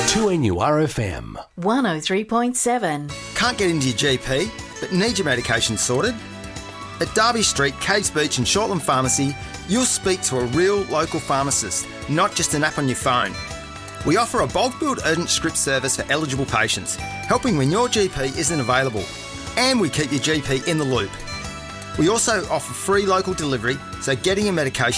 2NURFM 103.7. Can't get into your GP, but need your medication sorted? At Derby Street, Caves Beach and Shortland Pharmacy, you'll speak to a real local pharmacist, not just an app on your phone. We offer a bulk billed urgent script service for eligible patients, helping when your GP isn't available. And we keep your GP in the loop. We also offer free local delivery, so getting your medication